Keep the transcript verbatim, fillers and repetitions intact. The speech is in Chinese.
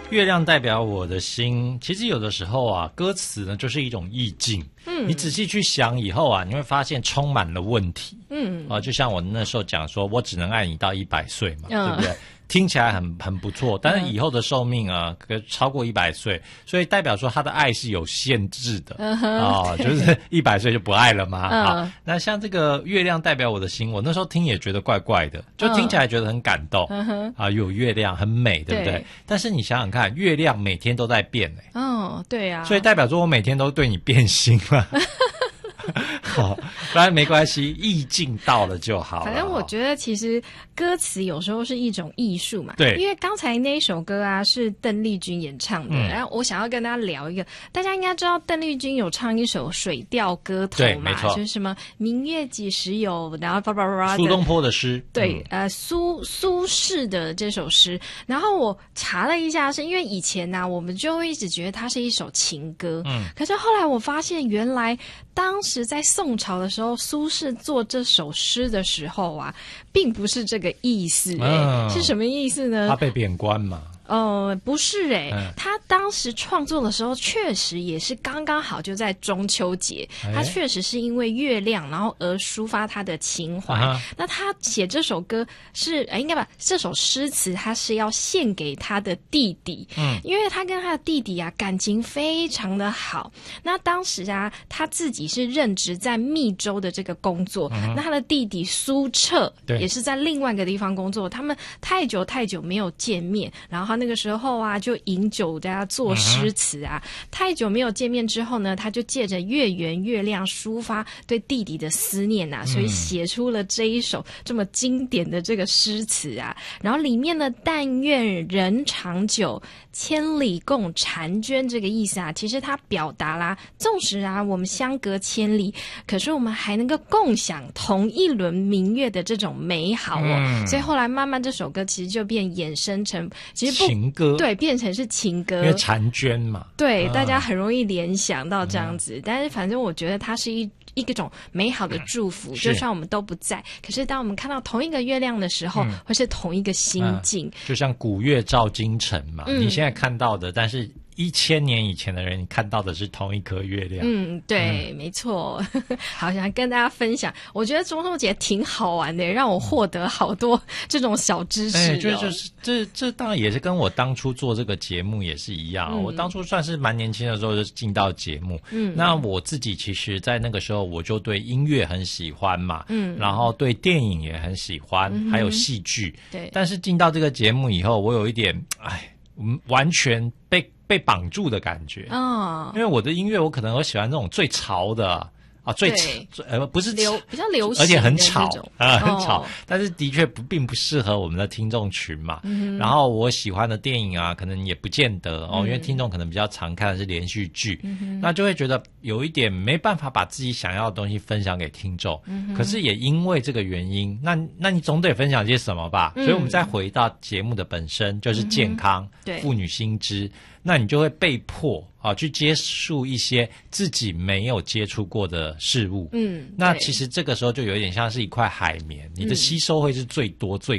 月亮代表我的心，其实有的时候啊，歌词呢就是一种意境。嗯，你仔细去想以后啊，你会发现充满了问题。嗯，啊，就像我那时候讲说，我只能爱你到一百岁嘛，嗯、对不对？听起来很很不错，但是以后的寿命啊，可超过一百岁，所以代表说他的爱是有限制的啊、嗯哦，就是一百岁就不爱了嘛。嗯、好，那像这个月亮代表我的心，我那时候听也觉得怪怪的，就听起来觉得很感动、嗯、啊，有月亮很美，对不对？对，但是你想想看，月亮每天都在变哎、欸， 哦，对啊， 所以代表说我每天都对你变心了。好，当然没关系，意境到了就好了。 反正我觉得其实歌词有时候是一种艺术嘛。 对， 因为刚才那一首歌啊是邓丽君演唱的，嗯、然后我想要跟大家聊一个，大家应该知道邓丽君有唱一首《水调歌头》嘛，就是什么明月几时有，然后叭叭叭叭。 苏东坡的诗。 对， 嗯、 呃，苏苏轼的这首诗，然后我查了一下，是因为以前呢、啊，我们就会一直觉得它是一首情歌，嗯，可是后来我发现原来当时在宋朝的时候，苏轼做这首诗的时候啊，并不是这个意思、欸嗯、是什么意思呢？ 他被贬官嘛。 呃，不是诶、欸嗯， 他当时创作的时候确实也是刚刚好就在中秋节，欸、他确实是因为月亮然后而抒发他的情怀、啊。那他写这首歌是，呃、应该把这首诗词他是要献给他的弟弟，嗯，因为他跟他的弟弟啊感情非常的好。那当时啊他自己是任职在密州的这个工作，嗯、那他的弟弟苏辙也是在另外一个地方工作，他们太久太久没有见面，然后他那个时候啊就饮酒大家做诗词啊、嗯、太久没有见面之后呢，他就借着月圆月亮抒发对弟弟的思念啊、嗯、所以写出了这一首这么经典的这个诗词啊。然后里面的但愿人长久，千里共婵娟这个意思啊，其实它表达啦，纵使啊我们相隔千里，可是我们还能够共享同一轮明月的这种美好哦、嗯、所以后来慢慢这首歌其实就变衍生成其实不情歌， 对，变成是情歌， 因为婵娟嘛， 对、 啊， 大家很容易联想到这样子、嗯、但是反正我觉得它是一一个种美好的祝福、嗯、就算我们都不在，可是当我们看到同一个月亮的时候、嗯、会是同一个心境、 嗯、就像古月照今晨嘛、嗯、你现在看到的，但是一千年以前的人，你看到的是同一颗月亮。 嗯，对，嗯、没错。好，想跟大家分享，我觉得中秋节挺好玩的，让我获得好多这种小知识、哦。 哎，就就是这这当然也是跟我当初做这个节目也是一样、嗯。我当初算是蛮年轻的时候就进到节目。嗯，那我自己其实，在那个时候我就对音乐很喜欢嘛。嗯，然后对电影也很喜欢，嗯、还有戏剧。对，但是进到这个节目以后，我有一点，哎，完全被。被绑住的感觉哦，因为我的音乐我可能会喜欢那种最潮的啊，最最呃不是流比较流行， 而且很吵啊、呃，很吵、 哦， 但是的确不并不适合我们的听众群嘛、嗯。然后我喜欢的电影啊，可能也不见得哦、嗯，因为听众可能比较常看的是连续剧、嗯，那就会觉得有一点没办法把自己想要的东西分享给听众。嗯、可是也因为这个原因，那那你总得分享些什么吧？嗯、所以我们再回到节目的本身，就是健康、嗯、妇女新知。那你就会被迫啊去接触一些自己没有接触过的事物，嗯，那其实这个时候就有点像是一块海绵，你的吸收会是最多最